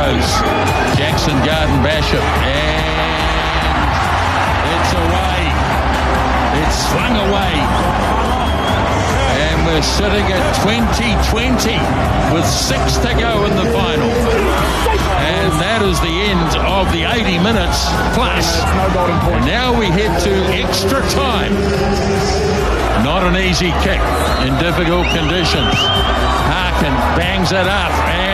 goes Jackson Garden Bishop, and it's away. It's swung away. And we're sitting at 20-20 with 6 to go in the final. And that is the end of the 80 minutes plus. And now we head to extra time. Not an easy kick in difficult conditions. Harkin bangs it up.